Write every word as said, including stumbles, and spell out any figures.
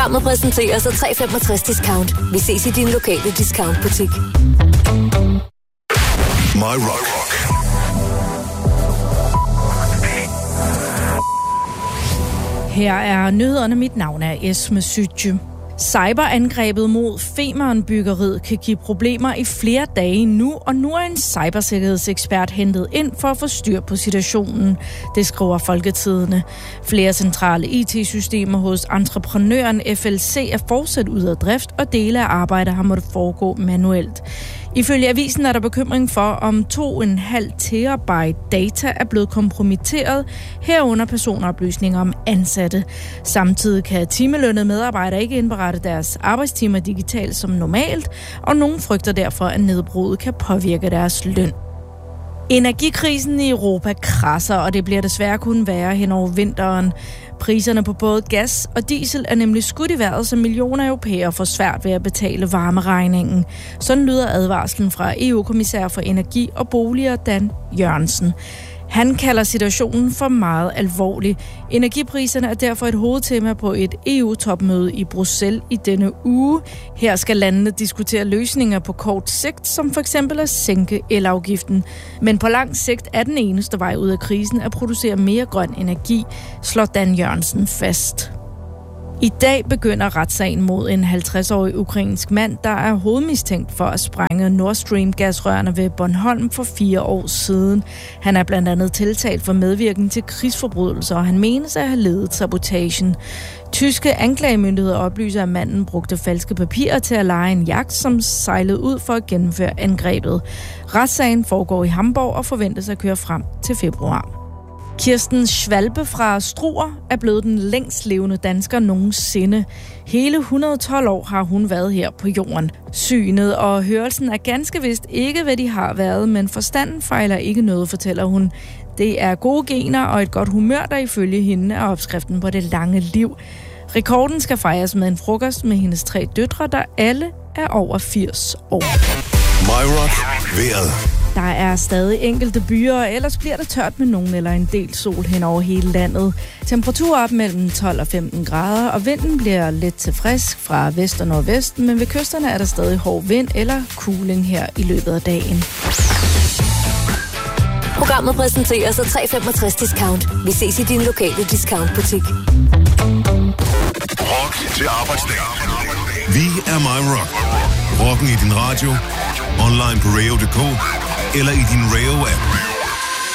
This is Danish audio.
Programmet præsenteres af tre femogtres discount. Vi ses i din lokale discountbutik. My Rock. Her er nyhederne. Mit navn er Esme Sytje. Cyberangrebet mod Femern-byggeriet kan give problemer i flere dage nu, og nu er en cybersikkerhedsekspert hentet ind for at få styr på situationen. Det skriver Folketidende. Flere centrale I T-systemer hos entreprenøren F L C er fortsat ud af drift, og dele af arbejdet har måttet foregå manuelt. Ifølge avisen er der bekymring for, om to komma fem terabyte data er blevet kompromitteret, herunder personoplysninger om ansatte. Samtidig kan timelønnede medarbejdere ikke indberette deres arbejdstimer digitalt som normalt, og nogen frygter derfor, at nedbruddet kan påvirke deres løn. Energikrisen i Europa krasser, og det bliver desværre kun værre hen over vinteren. Priserne på både gas og diesel er nemlig skudt i vejret, så millioner af europæere får svært ved at betale varmeregningen. Sådan lyder advarslen fra E U-kommissær for energi og boliger Dan Jørgensen. Han kalder situationen for meget alvorlig. Energipriserne er derfor et hovedtema på et E U-topmøde i Bruxelles i denne uge. Her skal landene diskutere løsninger på kort sigt, som for eksempel at sænke elafgiften. Men på lang sigt er den eneste vej ud af krisen at producere mere grøn energi, slår Dan Jørgensen fast. I dag begynder retssagen mod en halvtreds-årig ukrainsk mand, der er hovedmistænkt for at sprænge Nord Stream-gasrørene ved Bornholm for fire år siden. Han er blandt andet tiltalt for medvirken til krigsforbrydelser, og han menes at have ledet sabotagen. Tyske anklagemyndigheder oplyser, at manden brugte falske papirer til at leje en jagt, som sejlede ud for at gennemføre angrebet. Retssagen foregår i Hamburg og forventes at køre frem til februar. Kirsten Schwalbe fra Struer er blevet den længst levende dansker nogensinde. Hele et hundrede og tolv år har hun været her på jorden. Synet og hørelsen er ganske vist ikke, hvad de har været, men forstanden fejler ikke noget, fortæller hun. Det er gode gener og et godt humør, der ifølge hende er opskriften på det lange liv. Rekorden skal fejres med en frokost med hendes tre døtre, der alle er over firs år. My Rock. Vejret. Der er stadig enkelte byer, og ellers bliver det tørt med nogen eller en del sol hen over hele landet. Temperatur op mellem tolv og femten grader, og vinden bliver lidt til frisk fra vest og nordvest, men ved kysterne er der stadig hård vind eller kuling her i løbet af dagen. Programmet præsenteres af tre femogtres discount. Vi ses i din lokale discountbutik. Rock til arbejdsdag. Vi er My Rock. Rocken i din radio, online på radio punktum d k eller i din Radio-app.